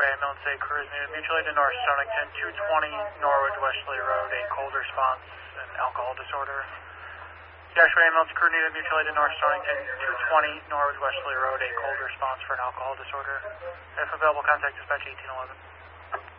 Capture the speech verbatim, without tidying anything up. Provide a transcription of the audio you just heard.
Bay ambulance, say cruise needed mutual aid to North Stonington, two twenty Norwood Wesley Road, a cold response and alcohol disorder. Dash Bay ambulance, crew needed mutual aid to North Stonington, two twenty Norwood Wesley Road, a cold response for an alcohol disorder. If available, contact dispatch eighteen eleven.